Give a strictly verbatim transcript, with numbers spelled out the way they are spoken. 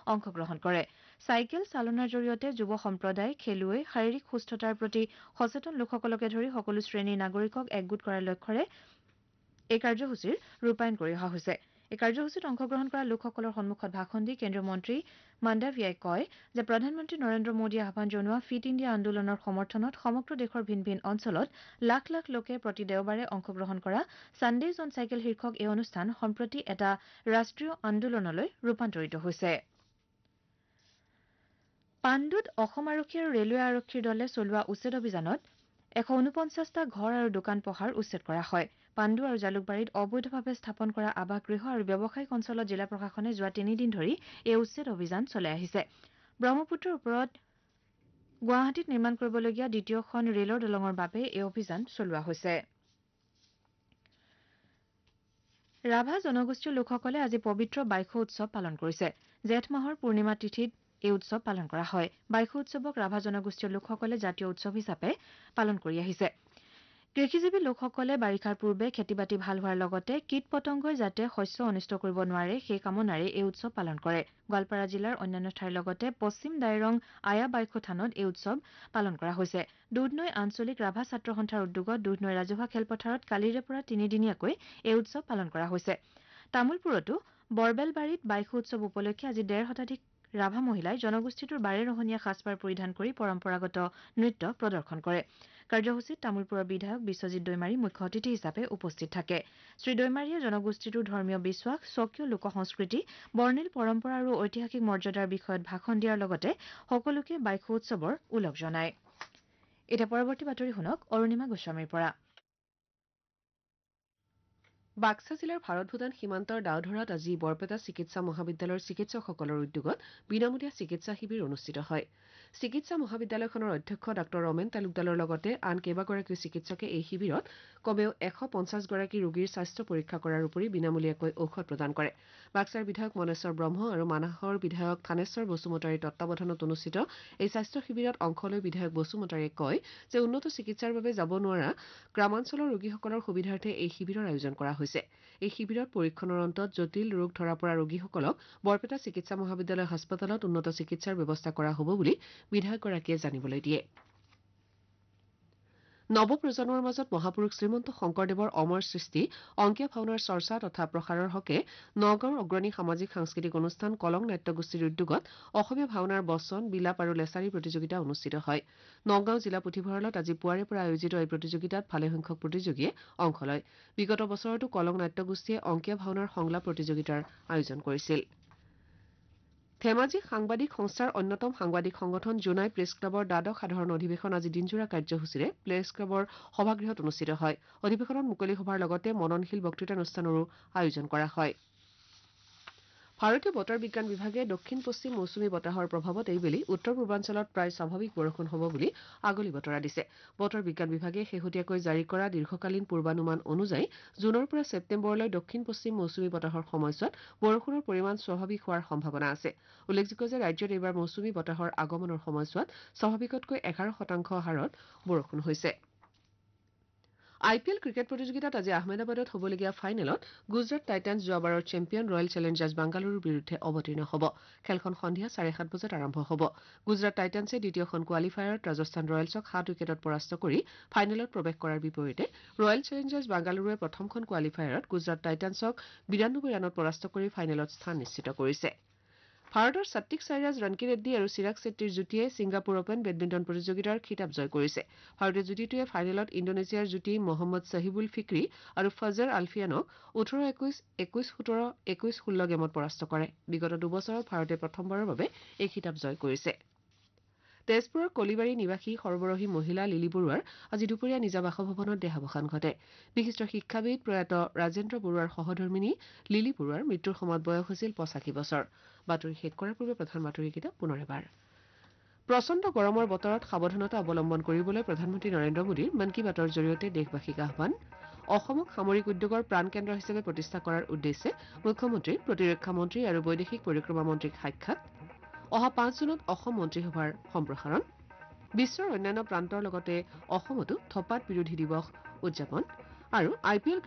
অংশগ্ৰহণ কৰে চাইকেল চালনাৰ জৰিয়তে যুৱ সম্প্ৰদায় খেলুৱৈ শাৰীৰিক সুস্থতাৰ প্ৰতি সচেতন লোকসকলকে ধৰি সকলো শ্ৰেণীৰ নাগৰিকক একগোট কৰাৰ লক্ষ্যৰে এই কাৰ্যসূচীৰ ৰূপায়ণ কৰি অহা হৈছে এই কাৰ্যসূচীত অংশগ্ৰহণ কৰা লোকসকলৰ সন্মুখত ভাষণ দি কেন্দ্ৰীয় মন্ত্ৰী মাণ্ডাভিয়াই কয় যে প্ৰধানমন্ত্ৰী নৰেন্দ্ৰ মোদীয়ে আহ্বান জনোৱা ফিট ইণ্ডিয়া আন্দোলনৰ সমৰ্থনত সমগ্ৰ দেশৰ ভিন ভিন অঞ্চলত লাখ লাখ লোকে প্ৰতি দেওবাৰে অংশগ্ৰহণ কৰা ছানডেজ অন চাইকেল শীৰ্ষক এই অনুষ্ঠান সম্প্ৰতি এটা ৰাষ্ট্ৰীয় আন্দোলনলৈ ৰূপান্তৰিত হৈছে পাণ্ডুত অসম আৰক্ষী আৰু ৰেলৱে আৰক্ষীৰ দলে চলোৱা উচ্ছেদ অভিযানত এশ ঊনপঞ্চাছটা ঘৰ আৰু দোকান পোহাৰ উচ্ছেদ কৰা হয় পাণ্ডু আৰু জালুকবাৰীত অবৈধভাৱে স্থাপন কৰা আৱাসগৃহ আৰু ব্যৱসায়িক অঞ্চলত জিলা প্ৰশাসনে যোৱা তিনিদিন ধৰি এই উচ্ছেদ অভিযান চলাই আহিছে ব্ৰহ্মপুত্ৰৰ ওপৰত গুৱাহাটীত নিৰ্মাণ কৰিবলগীয়া দ্বিতীয়খন ৰেলৰ দলঙৰ বাবে এই অভিযান চলোৱা হৈছে ৰাভা জনগোষ্ঠীয় লোকসকলে আজি পবিত্ৰ বাইখো উৎসৱ পালন কৰিছে জেঠ মাহৰ পূৰ্ণিমা তিথিত এই উৎসৱ পালন কৰা হয় বাইখো উৎসৱক ৰাভা জনগোষ্ঠীয় লোকসকলে জাতীয় উৎসৱ হিচাপে পালন কৰি আহিছে কৃষিজীৱী লোকসকলে বাৰিষাৰ পূৰ্বে খেতি বাতি ভাল হোৱাৰ লগতে কীট পতংগই যাতে শস্য অনিষ্ট কৰিব নোৱাৰে সেই কামনাৰে এই উৎসৱ পালন কৰে গোৱালপাৰা জিলাৰ অন্যান্য ঠাইৰ লগতে পশ্চিম দাইৰং আয়া বাইখো থানত এই উৎসৱ পালন কৰা হৈছে দুধনৈ আঞ্চলিক ৰাভা ছাত্ৰ সন্থাৰ উদ্যোগত দুধনৈ ৰাজহুৱা খেলপথাৰত কালিৰে পৰা তিনিদিনীয়াকৈ এই উৎসৱ পালন কৰা হৈছে তামুলপুৰতো বৰবেলবাৰীত বাইখো উৎসৱ উপলক্ষে আজি ডেৰ শতাধিক ৰাভা মহিলাই জনগোষ্ঠীটোৰ বাৰেৰহণীয়া সাজপাৰ পৰিধান কৰি পৰম্পৰাগত নৃত্য প্ৰদৰ্শন কৰে কাৰ্যসূচীত তামুলপুৰৰ বিধায়ক বিশ্বজিৎ দৈমাৰী মুখ্য অতিথি হিচাপে উপস্থিত থাকে শ্ৰীদৈমাৰীয়ে জনগোষ্ঠীটোৰ ধৰ্মীয় বিশ্বাস স্বকীয় লোক সংস্কৃতি বৰ্ণিল পৰম্পৰা আৰু ঐতিহাসিক মৰ্যাদাৰ বিষয়ত ভাষণ দিয়াৰ লগতে সকলোকে বাইখো উৎসৱৰ ওলগ জনায় এতিয়া পৰৱৰ্তী বাতৰি শুনক অৰুণিমা গোস্বামীৰ পৰা বাক্সা জিলাৰ ভাৰত ভূটান সীমান্তৰ ডাওধৰাত আজি বৰপেটা চিকিৎসা মহাবিদ্যালয়ৰ চিকিৎসকসকলৰ উদ্যোগত বিনামূলীয়া চিকিৎসা শিবিৰ অনুষ্ঠিত হয় চিকিৎসা মহাবিদ্যালয়খনৰ অধ্যক্ষ ডাঃ ৰমেন তালুকদাৰৰ লগতে আন কেইবাগৰাকীও চিকিৎসকে এই শিবিৰত কমেও এশ পঞ্চাছ গৰাকী ৰোগীৰ স্বাস্থ্য পৰীক্ষা কৰাৰ উপৰি বিনামূলীয়াকৈ ঔষধ প্ৰদান কৰে বাক্সাৰ বিধায়ক মনেশ্বৰ ব্ৰহ্ম আৰু মানাহৰ বিধায়ক থানেশ্বৰ বসুমতাৰীৰ তত্বাৱধানত অনুষ্ঠিত এই স্বাস্থ্য শিবিৰত অংশ লৈ বিধায়ক বসুমতাৰীয়ে কয় যে উন্নত চিকিৎসাৰ বাবে যাব নোৱাৰা গ্ৰামাঞ্চলৰ ৰোগীসকলৰ সুবিধাৰ্থে এই শিবিৰৰ আয়োজন কৰা হৈছে এই শিবিৰত পৰীক্ষণৰ অন্তত জটিল ৰোগ ধৰা পৰা ৰোগীসকলক বৰপেটা চিকিৎসা মহাবিদ্যালয় হাস্পতালত উন্নত চিকিৎসাৰ ব্যৱস্থা কৰা হ'ব বুলি বিধায়কগৰাকীয়ে জানিবলৈ দিয়ে নৱপ্ৰজন্মৰ মাজত মহাপুৰুষ শ্ৰীমন্ত শংকৰদেৱৰ অমৰ সৃষ্টি অংকীয়া ভাওনাৰ চৰ্চা তথা প্ৰসাৰৰ হকে নগাঁৱৰ অগ্ৰণী সামাজিক সাংস্কৃতিক অনুষ্ঠান কলং নাট্যগোষ্ঠীৰ উদ্যোগত অসমীয়া ভাওনাৰ বচন বিলাপ আৰু লেছাৰী প্ৰতিযোগিতা অনুষ্ঠিত হয় নগাঁও জিলা পুথিভঁৰালত আজি পুৱাৰে পৰা আয়োজিত এই প্ৰতিযোগিতাত ভালেসংখ্যক প্ৰতিযোগীয়ে অংশ লয় বিগত বছৰতো কলং নাট্যগোষ্ঠীয়ে অংকীয়া ভাওনাৰ সংলাপ প্ৰতিযোগিতাৰ আয়োজন কৰিছিল ধেমাজি সাংবাদিক সংস্থাৰ অন্যতম সাংবাদিক সংগঠন জোনাই প্ৰেছ ক্লাবৰ দ্বাদশ সাধাৰণ অধিৱেশন আজি দিনজোৰা কাৰ্যসূচীৰে প্ৰেছ ক্লাবৰ সভাগৃহত অনুষ্ঠিত হয় অধিৱেশনত মুকলি সভাৰ লগতে মননশীল বক্তৃতানুষ্ঠানৰো আয়োজন কৰা হয় ভাৰতীয় বতৰ বিজ্ঞান বিভাগে দক্ষিণ পশ্চিম মৌচুমী বতাহৰ প্ৰভাৱত এইবেলি উত্তৰ পূৰ্বাঞ্চলত প্ৰায় স্বাভাৱিক বৰষুণ হ'ব বুলি আগলি বতৰা দিছে বতৰ বিজ্ঞান বিভাগে শেহতীয়াকৈ জাৰি কৰা দীৰ্ঘকালীন পূৰ্বানুমান অনুযায়ী জুনৰ পৰা ছেপ্টেম্বৰলৈ দক্ষিণ পশ্চিম মৌচুমী বতাহৰ সময়ছোৱাত বৰষুণৰ পৰিমাণ স্বাভাৱিক হোৱাৰ সম্ভাৱনা আছে উল্লেখযোগ্য যে ৰাজ্যত এইবাৰ মৌচুমী বতাহৰ আগমনৰ সময়ছোৱাত স্বাভাৱিকতকৈ এঘাৰ শতাংশ হাৰত বৰষুণ হৈছে আই পি এল ক্ৰিকেট প্ৰতিযোগিতাত আজি আহমেদাবাদত হ'বলগীয়া ফাইনেলত গুজৰাট টাইটান্ছ যোৱাবাৰৰ চেম্পিয়ন ৰয়েল চেলেঞ্জাৰ্ছ বাংগালুৰুৰ বিৰুদ্ধে অৱতীৰ্ণ হ'ব খেলখন সন্ধিয়া চাৰে সাত বজাত আৰম্ভ হ'ব গুজৰাট টাইটান্ছে দ্বিতীয়খন কোৱালিফায়াৰত ৰাজস্থান ৰয়েলছক সাত উইকেটত পৰাস্ত কৰি ফাইনেলত প্ৰৱেশ কৰাৰ বিপৰীতে ৰয়েল চেলেঞ্জাৰ্ছ বাংগালুৰুৱে প্ৰথমখন কোৱালিফায়াৰত গুজৰাট টাইটান্ছক বিৰানব্বৈ ৰানত পৰাস্ত কৰি ফাইনেলত স্থান নিশ্চিত কৰিছে ভাৰতৰ সাত্বিক সাইৰাজ ৰাণকী ৰেড্ডী আৰু চিৰাগ শেট্টীৰ যুটিয়ে ছিংগাপুৰ অপেন বেডমিণ্টন প্ৰতিযোগিতাৰ খিতাপ জয় কৰিছে ভাৰতীয় যুটিটোৱে ফাইনেলত ইণ্ডোনেছিয়াৰ যুটি মহম্মদ ছহিবুল ফিক্ৰী আৰু ফজৰ আলফিয়ানক ওঠৰ একৈশ একৈশ সোতৰ একৈশ ষোল্ল গেমত পৰাস্ত কৰে বিগত দুবছৰত ভাৰতে প্ৰথমবাৰৰ বাবে এই খিতাপ জয় কৰিছে তেজপুৰৰ কলিবাৰী নিবাসী সৰ্বৰহী মহিলা লিলি বৰুৱাৰ আজি দুপৰীয়া নিজা বাসভৱনত দেহাৱসান ঘটে বিশিষ্ট শিক্ষাবিদ প্ৰয়াত ৰাজেন্দ্ৰ বৰুৱাৰ সহধৰ্মিনী লিলি বৰুৱাৰ মৃত্যুৰ সময়ত বয়স হৈছিল পঁচাশী বছৰ বাতৰি শেষ কৰাৰ পূৰ্বে প্ৰধান বাতৰিকেইটা পুনৰ এবাৰ প্ৰচণ্ড গৰমৰ বতৰত সাৱধানতা অৱলম্বন কৰিবলৈ প্ৰধানমন্ত্ৰী নৰেন্দ্ৰ মোদীৰ মন কী বাতৰ জৰিয়তে দেশবাসীক আহ্বান অসমক সামৰিক উদ্যোগৰ প্ৰাণকেন্দ্ৰ হিচাপে প্ৰতিষ্ঠা কৰাৰ উদ্দেশ্যে মুখ্যমন্ত্ৰী প্ৰতিৰক্ষা মন্ত্ৰী আৰু বৈদেশিক পৰিক্ৰমা মন্ত্ৰীক সাক্ষাৎ অহা পাঁচ জুনত অসম মন্ত্ৰীসভাৰ সম্প্ৰসাৰণ বিশ্বৰ অন্যান্য প্ৰান্তৰ লগতে অসমতো ধঁপাত বিৰোধী দিৱস উদযাপন আৰু আই পি এল